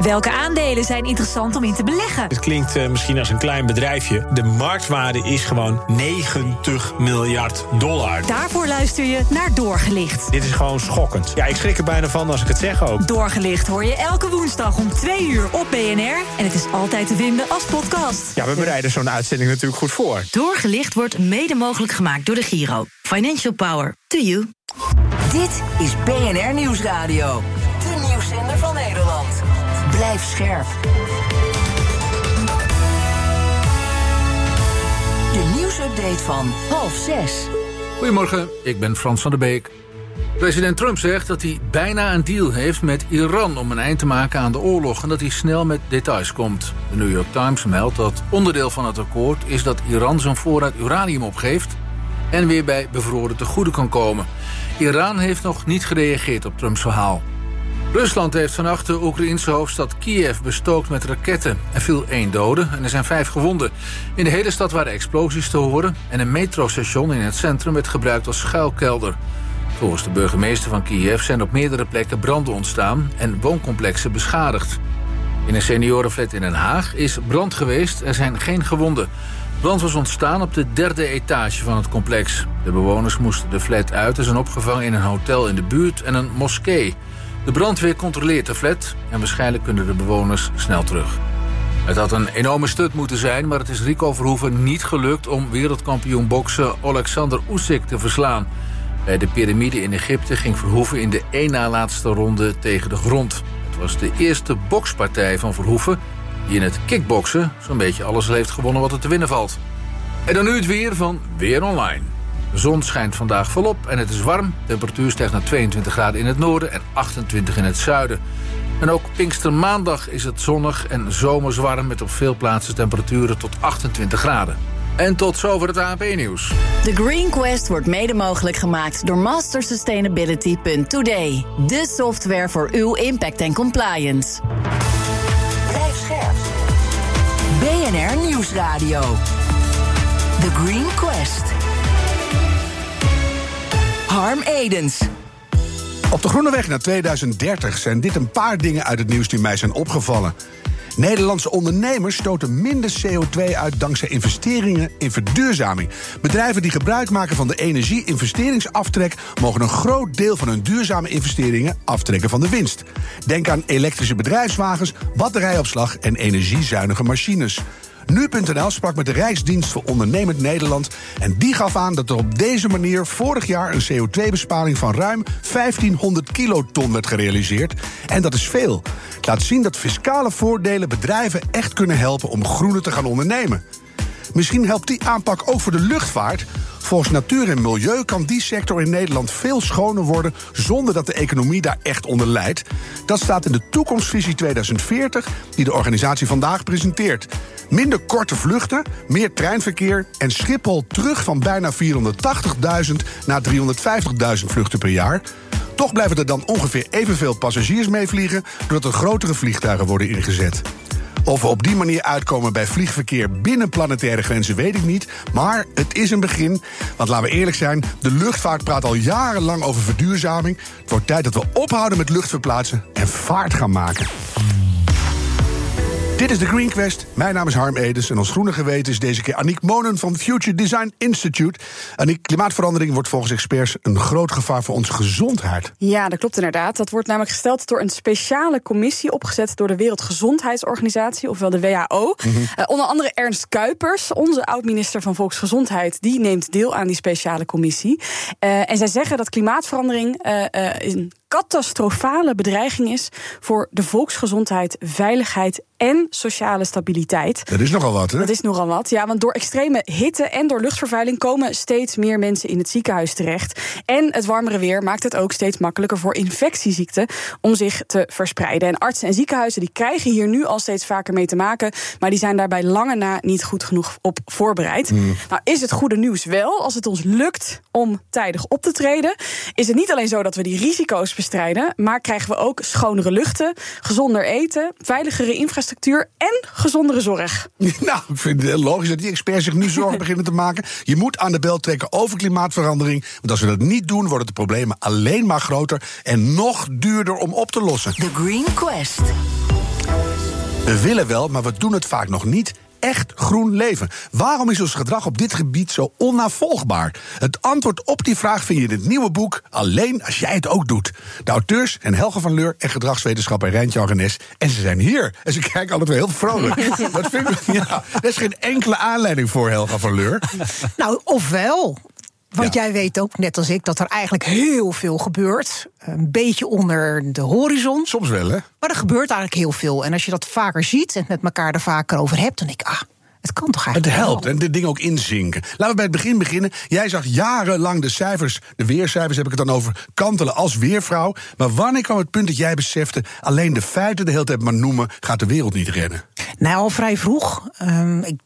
Welke aandelen zijn interessant om in te beleggen? Het klinkt misschien als een klein bedrijfje. De marktwaarde is gewoon $90 miljard. Daarvoor luister je naar Doorgelicht. Dit is gewoon schokkend. Ja, ik schrik er bijna van als ik het zeg ook. Doorgelicht hoor je elke woensdag om 2:00 op BNR. En het is altijd te vinden als podcast. Ja, we bereiden zo'n uitzending natuurlijk goed voor. Doorgelicht wordt mede mogelijk gemaakt door de Giro. Financial Power to you. Dit is BNR Nieuwsradio. De nieuwszender van Nederland. Blijf scherp. De nieuwsupdate van 5:30. Goedemorgen, ik ben Frans van der Beek. President Trump zegt dat hij bijna een deal heeft met Iran om een eind te maken aan de oorlog en dat hij snel met details komt. De New York Times meldt dat onderdeel van het akkoord is dat Iran zijn voorraad uranium opgeeft en weer bij bevroren tegoeden kan komen. Iran heeft nog niet gereageerd op Trumps verhaal. Rusland heeft vannacht de Oekraïense hoofdstad Kiev bestookt met raketten. Er viel 1 dode en er zijn 5 gewonden. In de hele stad waren explosies te horen en een metrostation in het centrum werd gebruikt als schuilkelder. Volgens de burgemeester van Kiev zijn op meerdere plekken branden ontstaan en wooncomplexen beschadigd. In een seniorenflat in Den Haag is brand geweest, er zijn geen gewonden. Brand was ontstaan op de 3e etage van het complex. De bewoners moesten de flat uit en zijn opgevangen in een hotel in de buurt en een moskee. De brandweer controleert de flat en waarschijnlijk kunnen de bewoners snel terug. Het had een enorme stunt moeten zijn, maar het is Rico Verhoeven niet gelukt om wereldkampioen bokser Alexander Usyk te verslaan. Bij de piramide in Egypte ging Verhoeven in de 1 na laatste ronde tegen de grond. Het was de eerste bokspartij van Verhoeven die in het kickboksen zo'n beetje alles heeft gewonnen wat er te winnen valt. En dan nu het weer van Weer Online. De zon schijnt vandaag volop en het is warm. De temperatuur stijgt naar 22 graden in het noorden en 28 in het zuiden. En ook Pinkstermaandag is het zonnig en zomers warm met op veel plaatsen temperaturen tot 28 graden. En tot zover het ANP-nieuws. The Green Quest wordt mede mogelijk gemaakt door mastersustainability.today. De software voor uw impact en compliance. Blijf scherp. BNR Nieuwsradio. The Green Quest. Harm Edens. Op de groene weg naar 2030 zijn dit een paar dingen uit het nieuws die mij zijn opgevallen. Nederlandse ondernemers stoten minder CO2 uit dankzij investeringen in verduurzaming. Bedrijven die gebruik maken van de energie-investeringsaftrek mogen een groot deel van hun duurzame investeringen aftrekken van de winst. Denk aan elektrische bedrijfswagens, batterijopslag en energiezuinige machines. Nu.nl sprak met de Rijksdienst voor Ondernemend Nederland en die gaf aan dat er op deze manier vorig jaar een CO2-besparing van ruim 1500 kiloton werd gerealiseerd. En dat is veel. Het laat zien dat fiscale voordelen bedrijven echt kunnen helpen om groener te gaan ondernemen. Misschien helpt die aanpak ook voor de luchtvaart. Volgens Natuur en Milieu kan die sector in Nederland veel schoner worden zonder dat de economie daar echt onder lijdt. Dat staat in de Toekomstvisie 2040 die de organisatie vandaag presenteert. Minder korte vluchten, meer treinverkeer en Schiphol terug van bijna 480.000 naar 350.000 vluchten per jaar. Toch blijven er dan ongeveer evenveel passagiers meevliegen doordat er grotere vliegtuigen worden ingezet. Of we op die manier uitkomen bij vliegverkeer binnen planetaire grenzen weet ik niet. Maar het is een begin. Want laten we eerlijk zijn, de luchtvaart praat al jarenlang over verduurzaming. Het wordt tijd dat we ophouden met luchtverplaatsen en vaart gaan maken. Dit is de Green Quest. Mijn naam is Harm Edens en ons groene geweten is deze keer Aniek Monen van Future Design Institute. Aniek, klimaatverandering wordt volgens experts een groot gevaar voor onze gezondheid. Ja, dat klopt inderdaad. Dat wordt namelijk gesteld door een speciale commissie opgezet door de Wereldgezondheidsorganisatie, ofwel de WHO. Onder andere Ernst Kuipers, onze oud-minister van Volksgezondheid, die neemt deel aan die speciale commissie. En zij zeggen dat klimaatverandering een catastrofale bedreiging is voor de volksgezondheid, veiligheid en sociale stabiliteit. Dat is nogal wat, hè? Dat is nogal wat, ja, want door extreme hitte en door luchtvervuiling komen steeds meer mensen in het ziekenhuis terecht. En het warmere weer maakt het ook steeds makkelijker voor infectieziekten om zich te verspreiden. En artsen en ziekenhuizen die krijgen hier nu al steeds vaker mee te maken, maar die zijn daarbij lange na niet goed genoeg op voorbereid. Nou is het goede nieuws wel, als het ons lukt om tijdig op te treden, is het niet alleen zo dat we die risico's bestrijden, maar krijgen we ook schonere luchten, gezonder eten, veiligere infrastructuur en gezondere zorg. Nou, ik vind het heel logisch dat die experts zich nu zorgen beginnen te maken. Je moet aan de bel trekken over klimaatverandering. Want als we dat niet doen, worden de problemen alleen maar groter en nog duurder om op te lossen. The Green Quest. We willen wel, maar we doen het vaak nog niet. Echt groen leven. Waarom is ons gedrag op dit gebied zo onnavolgbaar? Het antwoord op die vraag vind je in het nieuwe boek Alleen als jij het ook doet. De auteurs zijn Helga van Leur en gedragswetenschapper Rijntje Renes. En ze zijn hier. En ze kijken alle twee heel vrolijk. Dat vind ik, ja, er is geen enkele aanleiding voor, Helga van Leur. Nou, ofwel. Want jij weet ook, net als ik, dat er eigenlijk heel veel gebeurt. Een beetje onder de horizon. Soms wel, hè? Maar er gebeurt eigenlijk heel veel. En als je dat vaker ziet en het met elkaar er vaker over hebt, dan denk ik, het kan toch eigenlijk Het helpt wel. en dit ding ook inzinken. Laten we bij het begin beginnen. Jij zag jarenlang de cijfers, de weercijfers heb ik het dan over, kantelen als weervrouw. Maar wanneer kwam het punt dat jij besefte, alleen de feiten de hele tijd maar noemen gaat de wereld niet redden? Nou, al vrij vroeg. Ik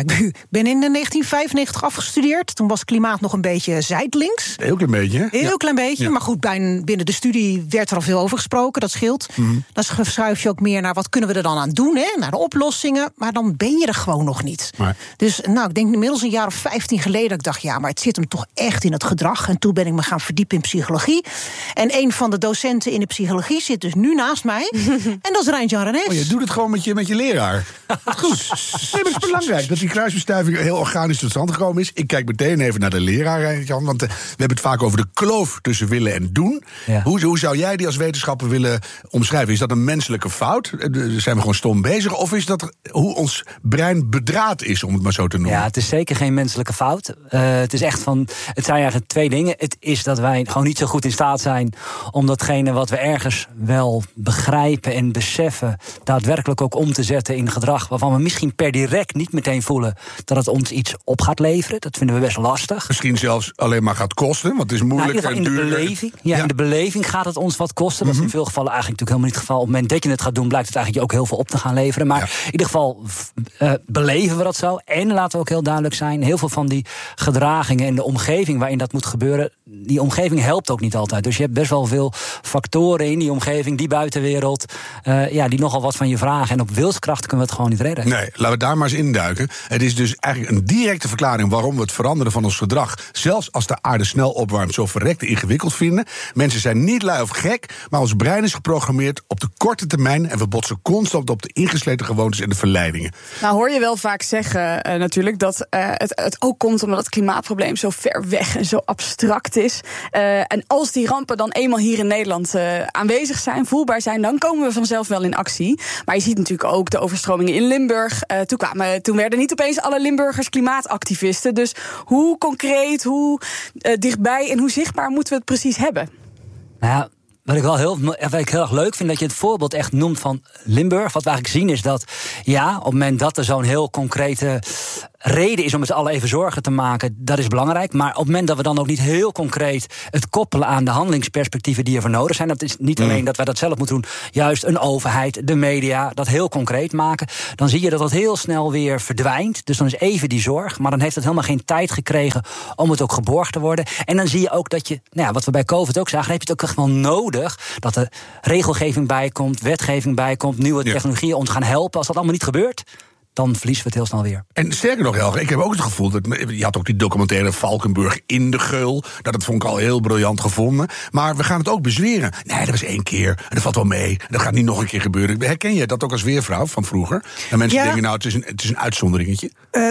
ben in 1995 afgestudeerd. Toen was klimaat nog een beetje zijdelings. Heel klein beetje, hè? Heel klein beetje, maar goed, binnen de studie werd er al veel over gesproken, dat scheelt. Dan verschuif je ook meer naar wat kunnen we er dan aan doen, hè? Naar de oplossingen, maar dan ben je er gewoon nog niet. Maar. Dus ik denk inmiddels een jaar of 15 geleden dat ik dacht, ja, maar het zit hem toch echt in het gedrag. En toen ben ik me gaan verdiepen in psychologie. En een van de docenten in de psychologie zit dus nu naast mij. En dat is Rijntje Renes. Oh, je doet het gewoon met je leraar. Goed. Nee, maar het is belangrijk dat die kruisbestuiving heel organisch tot stand gekomen is. Ik kijk meteen even naar de leraar, Jan, want we hebben het vaak over de kloof tussen willen en doen. Ja. Hoe zou jij die als wetenschapper willen omschrijven? Is dat een menselijke fout? Zijn we gewoon stom bezig? Of is dat hoe ons brein bedraad is, om het maar zo te noemen? Ja, het is zeker geen menselijke fout. Het is echt het zijn eigenlijk twee dingen. Het is dat wij gewoon niet zo goed in staat zijn om datgene wat we ergens wel begrijpen en beseffen daadwerkelijk ook om te zetten in gedrag waarvan we misschien per direct niet meteen voelen dat het ons iets op gaat leveren. Dat vinden we best lastig. Misschien zelfs alleen maar gaat kosten, want het is moeilijk en in duur. In de beleving gaat het ons wat kosten. Dat is in veel gevallen eigenlijk natuurlijk helemaal niet het geval. Op het moment dat je het gaat doen, blijkt het eigenlijk ook heel veel op te gaan leveren. Maar in ieder geval beleven we dat zo. En laten we ook heel duidelijk zijn, heel veel van die gedragingen en de omgeving waarin dat moet gebeuren, die omgeving helpt ook niet altijd. Dus je hebt best wel veel factoren in die omgeving, die buitenwereld, die nogal wat van je vragen. En op wilskracht kunnen we het gewoon niet redden. Nee, laten we daar maar eens induiken. Het is dus eigenlijk een directe verklaring waarom we het veranderen van ons gedrag, zelfs als de aarde snel opwarmt, zo verrekte ingewikkeld vinden. Mensen zijn niet lui of gek, maar ons brein is geprogrammeerd op de korte termijn en we botsen constant op de ingesleten gewoontes en de verleidingen. Nou hoor je wel vaak zeggen natuurlijk dat het ook komt omdat het klimaatprobleem zo ver weg en zo abstract is. En als die rampen dan eenmaal hier in Nederland aanwezig zijn, voelbaar zijn, dan komen we vanzelf wel in actie. Maar je ziet natuurlijk ook de overstromingen in Limburg. Toen werden niet opeens alle Limburgers klimaatactivisten. Dus hoe concreet, hoe dichtbij en hoe zichtbaar moeten we het precies hebben? Nou ja, wat ik heel erg leuk vind, dat je het voorbeeld echt noemt van Limburg. Wat we eigenlijk zien is dat, op het moment dat er zo'n heel concrete reden is om met z'n allen even zorgen te maken, dat is belangrijk. Maar op het moment dat we dan ook niet heel concreet het koppelen aan de handelingsperspectieven die ervoor nodig zijn, dat is niet alleen dat wij dat zelf moeten doen, juist een overheid, de media, dat heel concreet maken, dan zie je dat heel snel weer verdwijnt. Dus dan is even die zorg, maar dan heeft het helemaal geen tijd gekregen om het ook geborgd te worden. En dan zie je ook dat je, wat we bij COVID ook zagen, dan heb je het ook echt wel nodig dat er regelgeving bij komt, wetgeving bij komt, nieuwe technologieën ons gaan helpen. Als dat allemaal niet gebeurt, dan verliezen we het heel snel weer. En sterker nog, Helga, ik heb ook het gevoel dat je had ook die documentaire Valkenburg in de Geul. Dat vond ik al heel briljant gevonden. Maar we gaan het ook bezweren. Nee, dat was 1 keer. En dat valt wel mee. Dat gaat niet nog een keer gebeuren. Herken je dat ook als weervrouw van vroeger? En mensen denken, het is een uitzonderingetje.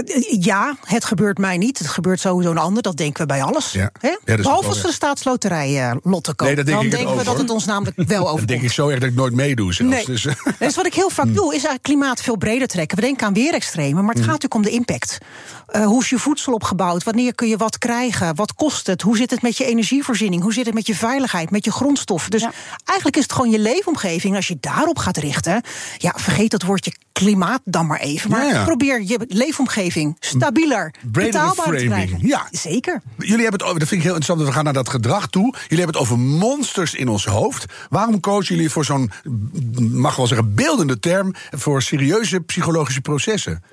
Ja, het gebeurt mij niet. Het gebeurt sowieso een ander. Dat denken we bij alles. Ja. Behalve als we de staatsloterij lotten kopen. Nee, dan denken we dat het ons namelijk wel overkomt. Dan denk ik zo erg dat ik nooit meedoe zelfs. Nee. Dus wat ik heel vaak doe, is eigenlijk klimaat veel breder trekken. We denken aan weerextremen, maar het gaat natuurlijk om de impact. Hoe is je voedsel opgebouwd? Wanneer kun je wat krijgen? Wat kost het? Hoe zit het met je energievoorziening? Hoe zit het met je veiligheid, met je grondstoffen? Dus eigenlijk is het gewoon je leefomgeving. Als je daarop gaat richten, vergeet dat woordje klimaat dan maar even. Maar probeer je leefomgeving stabieler, betaalbaar te krijgen. Ja. Zeker. Jullie hebben het over, dat vind ik heel interessant, we gaan naar dat gedrag toe. Jullie hebben het over monsters in ons hoofd. Waarom kozen jullie voor zo'n, mag wel zeggen, beeldende term voor serieuze psychologische processen?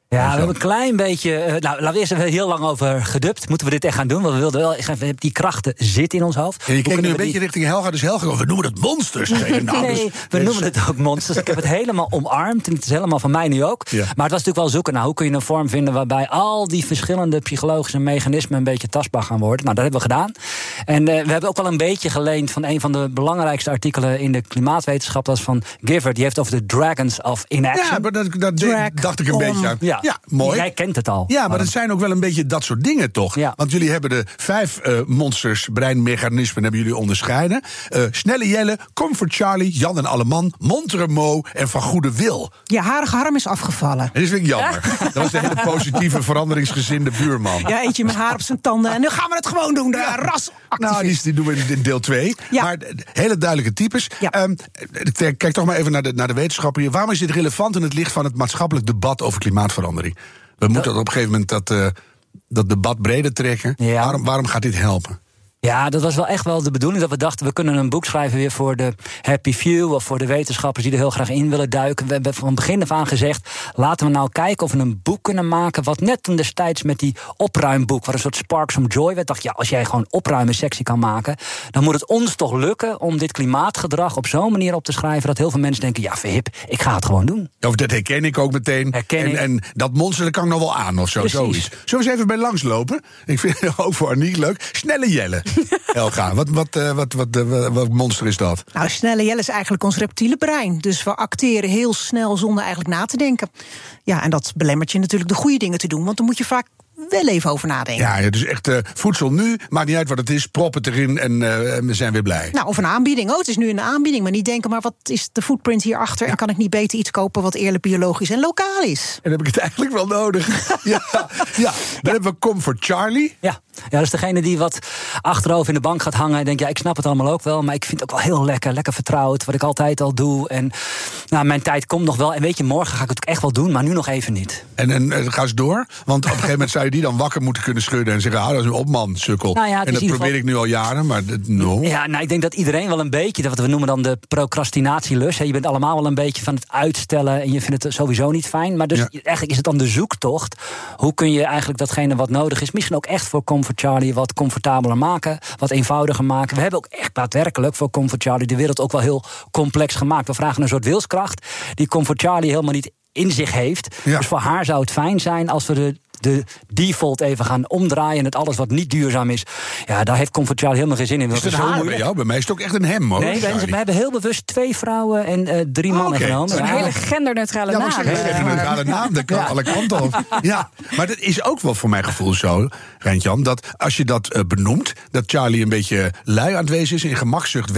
Ja, we hebben een klein beetje... laten we eerst even heel lang over gedubt. Moeten we dit echt gaan doen? Want we wilden wel even... Die krachten zitten in ons hoofd. Ja, je kijkt nu een beetje richting Helga. Dus Helga, we noemen het monsters. Nee, we noemen het ook monsters. Ik heb het helemaal omarmd. En het is helemaal van mij nu ook. Ja. Maar het was natuurlijk wel zoeken naar hoe kun je een vorm vinden... waarbij al die verschillende psychologische mechanismen... een beetje tastbaar gaan worden. Nou, dat hebben we gedaan. En we hebben ook wel een beetje geleend... van een van de belangrijkste artikelen in de klimaatwetenschap. Dat is van Gifford. Die heeft over de Dragons of Inaction. Ja, maar dat dacht ik een beetje aan. Ja, mooi. Jij kent het al. Ja, maar het zijn ook wel een beetje dat soort dingen, toch? Ja. Want jullie hebben de 5 monsters, breinmechanismen... hebben jullie onderscheiden. Snelle Jelle, Comfort Charlie, Jan en Alleman... Montere Mo en Van Goede Wil. Ja, Harige Harm is afgevallen. Dat vind ik jammer. Dat was de hele positieve, veranderingsgezinde buurman. Ja, eentje met haar op zijn tanden. En nu gaan we het gewoon doen, de rasactivist. Nou, die doen we in deel 2. Ja. Maar hele duidelijke types. Ja. Kijk toch maar even naar de wetenschappen hier. Waarom is dit relevant in het licht van het maatschappelijk debat over klimaatverandering? We moeten op een gegeven moment dat debat breder trekken. Ja. Waarom gaat dit helpen? Ja, dat was wel echt wel de bedoeling. Dat we dachten, we kunnen een boek schrijven weer voor de happy few... of voor de wetenschappers die er heel graag in willen duiken. We hebben van begin af aan gezegd... laten we nou kijken of we een boek kunnen maken... wat net toen destijds met die opruimboek... wat een soort Sparks of Joy werd. Dacht, ja, als jij gewoon opruimen sexy kan maken... dan moet het ons toch lukken om dit klimaatgedrag... op zo'n manier op te schrijven dat heel veel mensen denken... ja, verhip, ik ga het gewoon doen. Of dat herken ik ook meteen. En dat monster dat kan ik nog wel aan of zo. Zoiets. Zullen we eens even bij langslopen? Ik vind het ook voor Aniek leuk. Snelle Jelle. Helga, wat monster is dat? Nou, Snelle Jelle is eigenlijk ons reptiele brein. Dus we acteren heel snel zonder eigenlijk na te denken. Ja, en dat belemmert je natuurlijk de goede dingen te doen. Want dan moet je vaak wel even over nadenken. Ja, dus echt voedsel nu, maakt niet uit wat het is, prop het erin en we zijn weer blij. Nou, of een aanbieding. Oh, het is nu een aanbieding, maar niet denken, maar wat is de footprint hierachter? Ja. En kan ik niet beter iets kopen wat eerlijk biologisch en lokaal is? En heb ik het eigenlijk wel nodig. ja. Dan hebben we Comfort Charlie. Ja, dat is degene die wat achterover in de bank gaat hangen en denkt, ja, ik snap het allemaal ook wel, maar ik vind het ook wel heel lekker vertrouwd, wat ik altijd al doe. En nou, mijn tijd komt nog wel. En weet je, morgen ga ik het ook echt wel doen, maar nu nog even niet. En ga eens door, want op een gegeven moment zou je die dan wakker moeten kunnen schudden en zeggen, dat is een opman, sukkel. Nou ja, en dat probeer ik nu al jaren, maar Ja, nou, ik denk dat iedereen wel een beetje, wat we noemen dan de procrastinatielust. Je bent allemaal wel een beetje van het uitstellen en je vindt het sowieso niet fijn. Maar dus eigenlijk is het dan de zoektocht. Hoe kun je eigenlijk datgene wat nodig is, misschien ook echt voor Comfort Charlie wat comfortabeler maken, wat eenvoudiger maken. We hebben ook echt daadwerkelijk voor Comfort Charlie de wereld ook wel heel complex gemaakt. We vragen een soort wilskracht die Comfort Charlie helemaal niet in zich heeft. Ja. Dus voor haar zou het fijn zijn als we de default even gaan omdraaien en het alles wat niet duurzaam is. Ja, daar heeft Comfort Charlie helemaal geen zin in. Is het haar bij jou? Bij mij is het ook echt een hem, hoor. Nee, we hebben heel bewust 2 vrouwen en 3 mannen genomen. Een hele genderneutrale naam. Ja, een genderneutrale naam, dat kan alle kanten op. Ja, maar dat is ook wel voor mijn gevoel zo, Rentjan, dat als je dat benoemt, dat Charlie een beetje lui aan het wezen is, in gemakzucht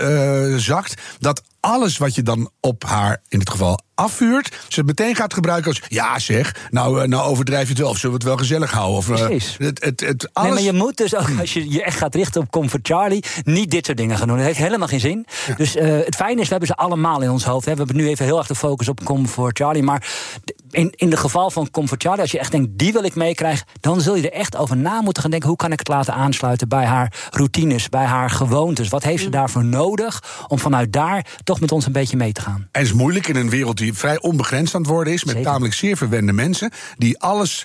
wegzakt, dat alles wat je dan op haar, in dit geval, afvuurt, ze het meteen gaat gebruiken als, ja zeg, nou overdrijf je het wel, of zullen we het wel gezellig houden? Of, precies. Alles... Nee, maar je moet dus ook, als je je echt gaat richten op Comfort Charlie, niet dit soort dingen gaan doen. Dat heeft helemaal geen zin. Ja. Dus het fijne is, we hebben ze allemaal in ons hoofd. We hebben nu even heel erg de focus op Comfort Charlie, maar in de geval van Comfort Charlie, als je echt denkt, die wil ik meekrijgen, dan zul je er echt over na moeten gaan denken, hoe kan ik het laten aansluiten bij haar routines, bij haar gewoontes? Wat heeft ze daarvoor nodig om vanuit daar toch met ons een beetje mee te gaan? En het is moeilijk in een wereld die vrij onbegrensd aan het worden is, met namelijk zeer verwende mensen, die alles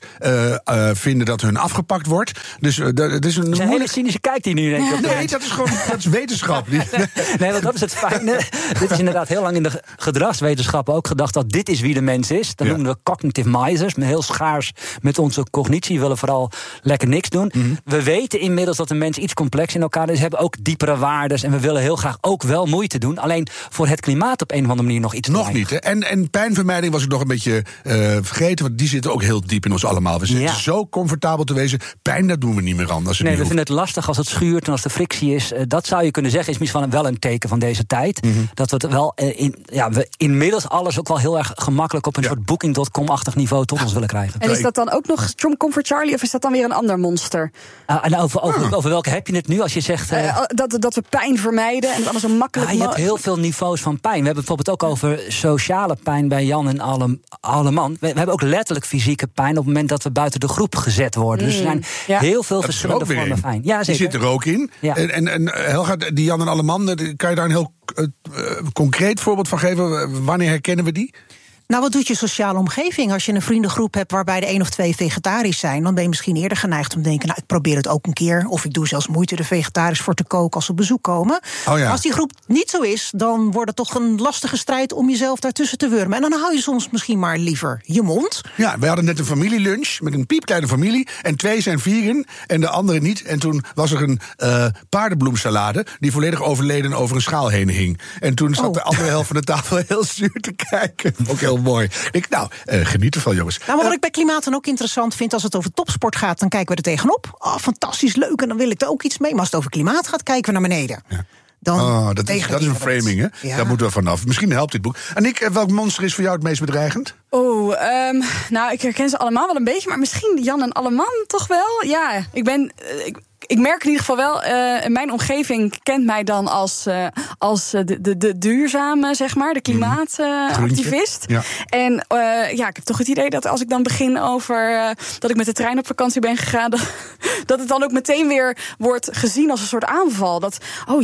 vinden dat hun afgepakt wordt. Dus het is een hele cynische kijk die nu denk ik. Nee, dat is wetenschap. Nee, want dat is het fijne. Dit is inderdaad heel lang in de gedragswetenschappen ook gedacht dat dit is wie de mens is. Dat noemen we cognitive misers, heel schaars met onze cognitie, willen vooral lekker niks doen. Mm-hmm. We weten inmiddels dat de mens iets complex in elkaar is, hebben ook diepere waardes en we willen heel graag ook wel moeite doen. Alleen voor het klimaat op een of andere manier nog iets te nog niet, hè? En pijnvermijding was ik nog een beetje vergeten, want die zitten ook heel diep in ons allemaal. We zitten zo comfortabel te wezen, pijn, dat doen we niet meer aan. Nee, we vinden het lastig als het schuurt en als er frictie is. Dat zou je kunnen zeggen, is misschien wel een teken van deze tijd. Mm-hmm. Dat we het wel we inmiddels alles ook wel heel erg gemakkelijk op een soort booking.com-achtig niveau tot ons willen krijgen. En is dat dan ook nog Comfort Charlie of is dat dan weer een ander monster? En over welke heb je het nu als je zegt dat we pijn vermijden en het allemaal zo makkelijk je hebt heel veel niveaus van pijn. We hebben bijvoorbeeld ook over sociale pijn bij Jan en Alleman. We hebben ook letterlijk fysieke pijn op het moment dat we buiten de groep gezet worden. Dus er zijn heel veel verschillende vormen pijn. Ja, zeker. Die zit er ook in. Ja. En Helga, die Jan en Alleman, kan je daar een heel concreet voorbeeld van geven? Wanneer herkennen we die? Nou, wat doet je sociale omgeving? Als je een vriendengroep hebt waarbij de 1 of 2 vegetarisch zijn, dan ben je misschien eerder geneigd om te denken, nou, ik probeer het ook een keer. Of ik doe zelfs moeite er vegetarisch voor te koken als ze op bezoek komen. Oh ja. Als die groep niet zo is, dan wordt het toch een lastige strijd om jezelf daartussen te wurmen. En dan hou je soms misschien maar liever je mond. Ja, wij hadden net een familielunch met een piepkleine familie. En 2 zijn vegan en de andere niet. En toen was er een paardenbloemsalade die volledig overleden over een schaal heen hing. En toen zat de andere helft van de tafel heel zuur te kijken. Ook heel mooi. Geniet ervan, jongens. Nou, maar wat ik bij klimaat dan ook interessant vind, als het over topsport gaat, dan kijken we er tegenop. Oh, fantastisch, leuk, en dan wil ik er ook iets mee. Maar als het over klimaat gaat, kijken we naar beneden. Ja. Dat is een framing, hè? Ja. Daar moeten we vanaf. Misschien helpt dit boek. Annick, welk monster is voor jou het meest bedreigend? Nou, ik herken ze allemaal wel een beetje, maar misschien Jan en Alleman toch wel? Ja, ik merk in ieder geval wel, mijn omgeving kent mij dan als de duurzame, zeg maar, de klimaatactivist. Ja. En ik heb toch het idee dat als ik dan begin over dat ik met de trein op vakantie ben gegaan, dat het dan ook meteen weer wordt gezien als een soort aanval. Dat,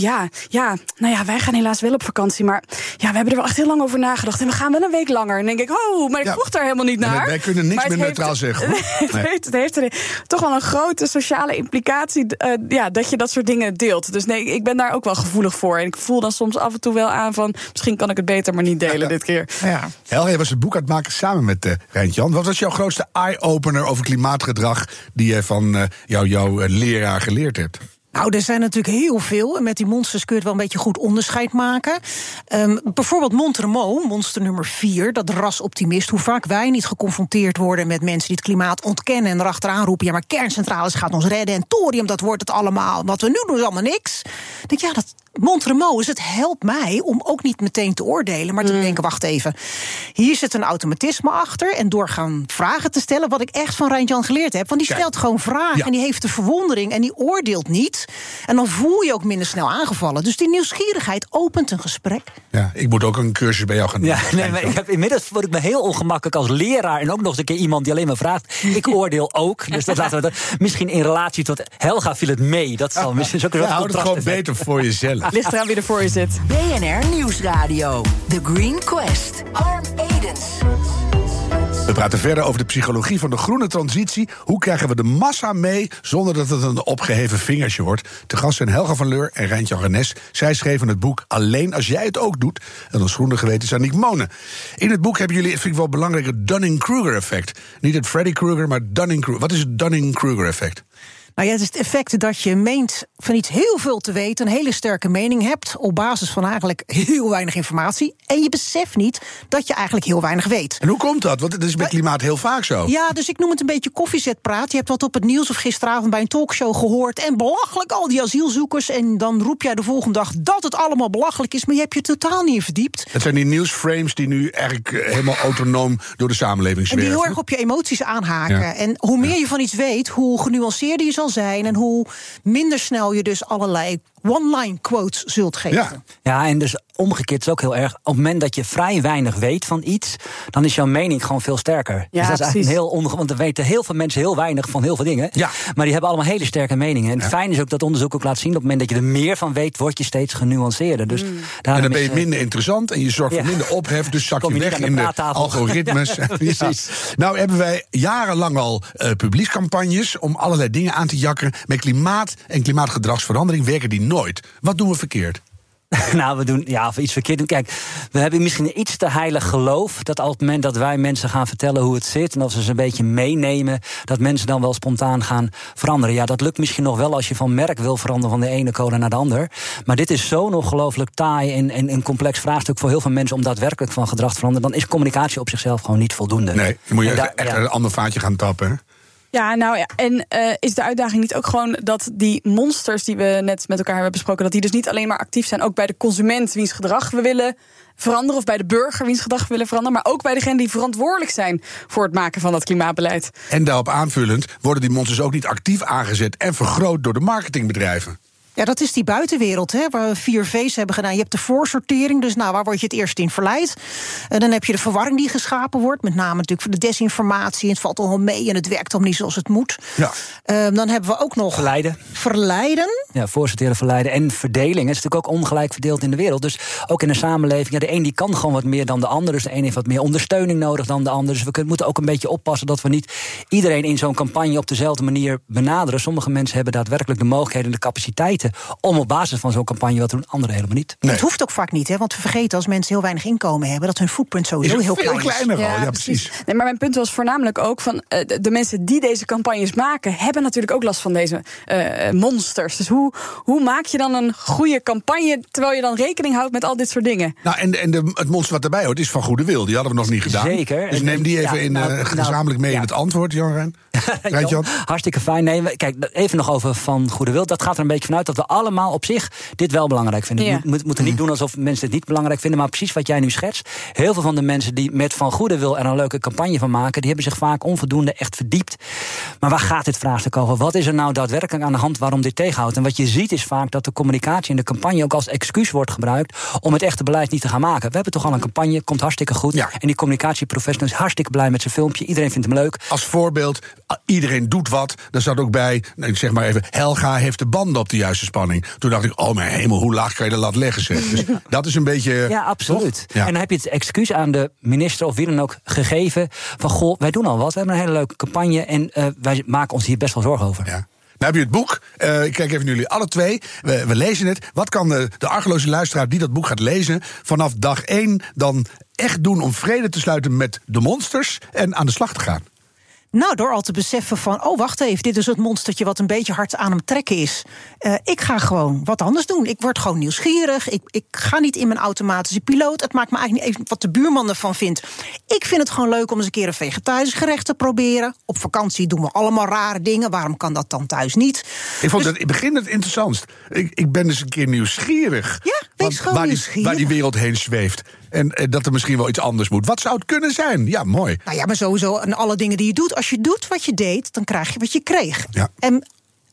wij gaan helaas wel op vakantie, maar we hebben er wel echt heel lang over nagedacht en we gaan wel een week langer. En dan denk ik, maar ik vroeg daar helemaal niet naar. Wij kunnen niks meer neutraal zeggen. Hoor. Het heeft toch wel een grote sociale implicatie, dat je dat soort dingen deelt. Dus nee, ik ben daar ook wel gevoelig voor. En ik voel dan soms af en toe wel aan van, misschien kan ik het beter maar niet delen dit keer. Ja. Hel, jij was het boek aan het maken samen met Rijntjan. Wat was jouw grootste eye-opener over klimaatgedrag die je van jouw leraar geleerd hebt? Nou, er zijn natuurlijk heel veel. En met die monsters kun je het wel een beetje goed onderscheid maken. Bijvoorbeeld Montremo, monster nummer 4, dat rasoptimist. Hoe vaak wij niet geconfronteerd worden met mensen die het klimaat ontkennen en erachteraan roepen, ja, maar kerncentrales gaat ons redden en thorium, dat wordt het allemaal. Wat we nu doen is allemaal niks. Ik denk, dat Montremo is, het helpt mij om ook niet meteen te oordelen, maar te denken, wacht even, hier zit een automatisme achter. En door gaan vragen te stellen, wat ik echt van Rijntjan geleerd heb, want die stelt gewoon vragen en die heeft de verwondering en die oordeelt niet. En dan voel je ook minder snel aangevallen. Dus die nieuwsgierigheid opent een gesprek. Ja, ik moet ook een cursus bij jou gaan doen. Ja, maar inmiddels word ik me heel ongemakkelijk als leraar. En ook nog eens een keer iemand die alleen maar vraagt. Ik oordeel ook. Dus dat laten we misschien in relatie tot Helga viel het mee. Dat zal misschien ook een houd het gewoon beter voor jezelf. Ligt eraan wie er voor je zit. BNR Nieuwsradio. The Green Quest. Harm Edens. We praten verder over de psychologie van de groene transitie. Hoe krijgen we de massa mee zonder dat het een opgeheven vingertje wordt? Te gast zijn Helga van Leur en Rijntjan Renes. Zij schreven het boek Alleen als jij het ook doet. En ons groene geweten is Annick Monen. In het boek hebben jullie, vind ik wel belangrijk, het Dunning-Kruger effect. Niet het Freddy Krueger, maar Dunning-Kruger. Wat is het Dunning-Kruger effect? Nou ja, het is het effect dat je meent van iets heel veel te weten, een hele sterke mening hebt op basis van eigenlijk heel weinig informatie. En je beseft niet dat je eigenlijk heel weinig weet. En hoe komt dat? Want het is bij klimaat heel vaak zo. Ja, dus ik noem het een beetje koffiezetpraat. Je hebt wat op het nieuws of gisteravond bij een talkshow gehoord. En belachelijk al die asielzoekers. En dan roep jij de volgende dag dat het allemaal belachelijk is. Maar je hebt je totaal niet in verdiept. Het zijn die nieuwsframes die nu eigenlijk helemaal autonoom door de samenleving zwerven. En die heel erg op je emoties aanhaken. Ja. En hoe meer je van iets weet, hoe genuanceerder je zal zijn. En hoe minder snel je dus allerlei one-line quotes zult geven. Ja, en dus omgekeerd is ook heel erg. Op het moment dat je vrij weinig weet van iets, dan is jouw mening gewoon veel sterker. Ja, dus dat is eigenlijk want er weten heel veel mensen heel weinig van heel veel dingen. Ja. Maar die hebben allemaal hele sterke meningen. En het fijn is ook dat onderzoek ook laat zien, op het moment dat je er meer van weet, word je steeds genuanceerder. Dus en dan ben je minder interessant en je zorgt voor minder ophef, dus zak je weg in de algoritmes. Precies. Nou hebben wij jarenlang al publiekscampagnes om allerlei dingen aan te jakkeren. Met klimaat en klimaatgedragsverandering werken die nooit. Wat doen we verkeerd? Nou, we doen iets verkeerd doen. Kijk, we hebben misschien een iets te heilig geloof dat op het moment dat wij mensen gaan vertellen hoe het zit en als ze een beetje meenemen, dat mensen dan wel spontaan gaan veranderen. Ja, dat lukt misschien nog wel als je van merk wil veranderen van de ene code naar de ander. Maar dit is zo'n ongelooflijk taai en een complex vraagstuk voor heel veel mensen om daadwerkelijk van gedrag te veranderen. Dan is communicatie op zichzelf gewoon niet voldoende. Nee, dan moet je echt een ander vaatje gaan tappen, hè? Ja, nou ja, en is de uitdaging niet ook gewoon dat die monsters die we net met elkaar hebben besproken, dat die dus niet alleen maar actief zijn, ook bij de consument wiens gedrag we willen veranderen, of bij de burger wiens gedrag we willen veranderen, maar ook bij degenen die verantwoordelijk zijn voor het maken van dat klimaatbeleid. En daarop aanvullend worden die monsters ook niet actief aangezet en vergroot door de marketingbedrijven. Ja, dat is die buitenwereld, hè, waar we 4 V's hebben gedaan. Je hebt de voorsortering, dus waar word je het eerst in verleid? Dan heb je de verwarring die geschapen wordt, met name natuurlijk voor de desinformatie. Het valt allemaal mee en het werkt allemaal niet zoals het moet. Ja. Dan hebben we ook nog verleiden. Ja, voorsorteren, verleiden en verdeling. Het is natuurlijk ook ongelijk verdeeld in de wereld. Dus ook in de samenleving, de een die kan gewoon wat meer dan de ander. Dus de een heeft wat meer ondersteuning nodig dan de ander. Dus we moeten ook een beetje oppassen dat we niet iedereen in zo'n campagne op dezelfde manier benaderen. Sommige mensen hebben daadwerkelijk de mogelijkheden en de capaciteiten om op basis van zo'n campagne wat te doen, anderen helemaal niet. Nee. Het hoeft ook vaak niet, hè, want we vergeten als mensen heel weinig inkomen hebben, dat hun footprint sowieso heel klein is. Kleiner al, ja, precies. Nee, maar mijn punt was voornamelijk ook van de mensen die deze campagnes maken, hebben natuurlijk ook last van deze monsters. Dus hoe maak je dan een goede campagne terwijl je dan rekening houdt met al dit soort dingen? Nou, en het monster wat erbij hoort is van goede wil. Die hadden we nog niet gedaan. Zeker. Dus neem die even gezamenlijk mee in het antwoord, Jan Rijn. Hartstikke fijn. Nee, kijk, even nog over van goede wil. Dat gaat er een beetje vanuit dat we allemaal op zich dit wel belangrijk vinden. Ja. We moeten niet doen alsof mensen het niet belangrijk vinden, maar precies wat jij nu schetst. Heel veel van de mensen die met van goede wil er een leuke campagne van maken, die hebben zich vaak onvoldoende echt verdiept. Maar waar gaat dit vraagstuk over? Wat is er nou daadwerkelijk aan de hand waarom dit tegenhoudt? En wat je ziet is vaak dat de communicatie in de campagne ook als excuus wordt gebruikt om het echte beleid niet te gaan maken. We hebben toch al een campagne, komt hartstikke goed. Ja. En die communicatieprofessional is hartstikke blij met zijn filmpje. Iedereen vindt hem leuk. Als voorbeeld, iedereen doet wat. Daar zat ook bij, zeg maar even, Helga heeft de banden op de juiste spanning. Toen dacht ik, oh mijn hemel, hoe laag kan je de lat leggen, zeg. Dus dat is een beetje... Ja, absoluut. Ja. En dan heb je het excuus aan de minister of wie dan ook gegeven van, goh, wij doen al wat. We hebben een hele leuke campagne en wij maken ons hier best wel zorgen over. Ja. Nou heb je het boek. Ik kijk even naar jullie alle twee. We lezen het. Wat kan de argeloze luisteraar die dat boek gaat lezen vanaf dag 1 dan echt doen om vrede te sluiten met de monsters en aan de slag te gaan? Nou, door al te beseffen van, oh, wacht even, dit is het monstertje wat een beetje hard aan hem trekken is. Ik ga gewoon wat anders doen. Ik word gewoon nieuwsgierig. Ik ga niet in mijn automatische piloot. Het maakt me eigenlijk niet even wat de buurman ervan vindt. Ik vind het gewoon leuk om eens een keer een vegetarisch gerecht te proberen. Op vakantie doen we allemaal rare dingen. Waarom kan dat dan thuis niet? Ik vond het in het begin het interessantst. Ik ben dus een keer nieuwsgierig. Ja, wees gewoon nieuwsgierig. Waar die wereld heen zweeft. En dat er misschien wel iets anders moet. Wat zou het kunnen zijn? Ja, mooi. Nou ja, maar sowieso aan alle dingen die je doet. Als je doet wat je deed, dan krijg je wat je kreeg. Ja. En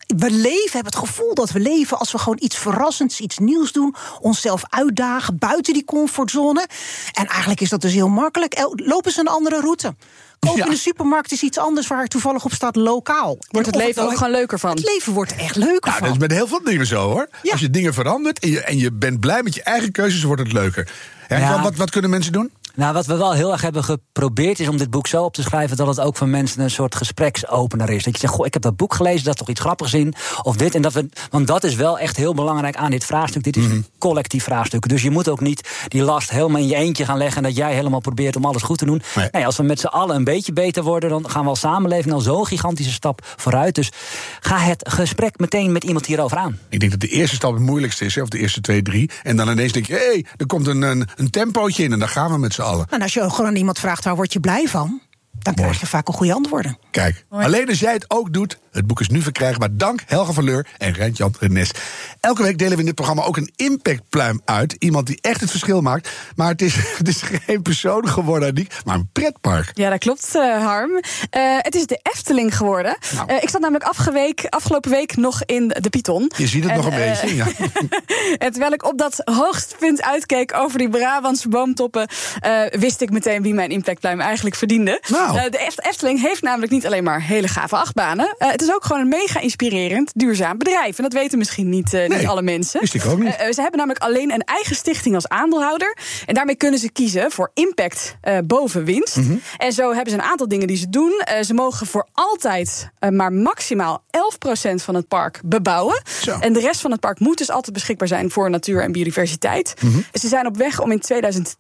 we hebben het gevoel dat we leven als we gewoon iets verrassends, iets nieuws doen. Onszelf uitdagen buiten die comfortzone. En eigenlijk is dat dus heel makkelijk. Loop eens een andere route. Koop in de supermarkt is iets anders waar toevallig op staat lokaal. Wordt het leven ook gewoon leuker van? Het leven wordt echt leuker van. Dat is met heel veel dingen zo, hoor. Ja. Als je dingen verandert en je bent blij met je eigen keuzes, wordt het leuker. Ja. Wat kunnen mensen doen? Nou, wat we wel heel erg hebben geprobeerd is om dit boek zo op te schrijven dat het ook voor mensen een soort gespreksopener is. Dat je zegt, goh, ik heb dat boek gelezen, dat is toch iets grappigs in. Of dit en dat. Want dat is wel echt heel belangrijk aan dit vraagstuk. Dit is een collectief vraagstuk. Dus je moet ook niet die last helemaal in je eentje gaan leggen en dat jij helemaal probeert om alles goed te doen. Nee, als we met z'n allen een beetje beter worden, dan gaan we als samenleving al zo'n gigantische stap vooruit. Dus ga het gesprek meteen met iemand hierover aan. Ik denk dat de eerste stap het moeilijkste is, of de eerste 2, 3. En dan ineens denk je, hé, er komt een tempootje in en dan gaan we met z'n allen. En als je gewoon aan iemand vraagt, waar word je blij van? Dan krijg je vaak al goede antwoorden. Kijk, alleen als jij het ook doet. Het boek is nu verkrijgbaar. Dank Helga van Leur en Rijn-Jan Renes. Elke week delen we in dit programma ook een impactpluim uit. Iemand die echt het verschil maakt. Maar het is geen persoon geworden, Aniek, maar een pretpark. Ja, dat klopt, Harm. Het is de Efteling geworden. Nou. Ik zat namelijk afgelopen week nog in de Python. Je ziet het nog een beetje, ja. En terwijl ik op dat hoogtepunt uitkeek over die Brabantse boomtoppen, wist ik meteen wie mijn impactpluim eigenlijk verdiende. Nou. De Efteling heeft namelijk niet alleen maar hele gave achtbanen. Het is ook gewoon een mega inspirerend, duurzaam bedrijf. En dat weten misschien niet alle mensen. Wist ik ook niet. Ze hebben namelijk alleen een eigen stichting als aandeelhouder. En daarmee kunnen ze kiezen voor impact boven winst. Mm-hmm. En zo hebben ze een aantal dingen die ze doen. Ze mogen voor altijd maar maximaal 11% van het park bebouwen. Zo. En de rest van het park moet dus altijd beschikbaar zijn voor natuur en biodiversiteit. Mm-hmm. Ze zijn op weg om in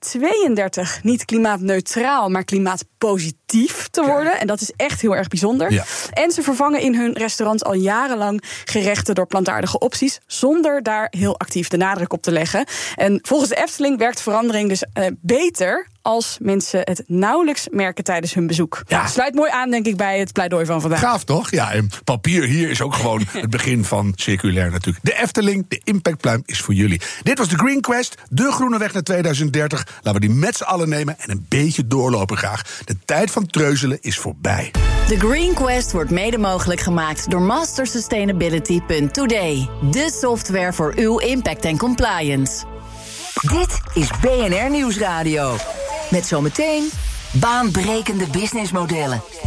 2032 niet klimaatneutraal, maar klimaatpositief te worden. En dat is echt heel erg bijzonder. Ja. En ze vervangen in hun restaurants al jarenlang gerechten door plantaardige opties, zonder daar heel actief de nadruk op te leggen. En volgens de Efteling werkt verandering dus beter als mensen het nauwelijks merken tijdens hun bezoek. Ja. Sluit mooi aan, denk ik, bij het pleidooi van vandaag. Gaaf, toch? Ja, en papier hier is ook gewoon het begin van circulair natuurlijk. De Efteling, de impactpluim is voor jullie. Dit was de Green Quest, de groene weg naar 2030. Laten we die met z'n allen nemen en een beetje doorlopen graag. De tijd van treuzelen is voorbij. The Green Quest wordt mede mogelijk gemaakt door mastersustainability.today. De software voor uw impact en compliance. Dit is BNR Nieuwsradio. Met zometeen baanbrekende businessmodellen.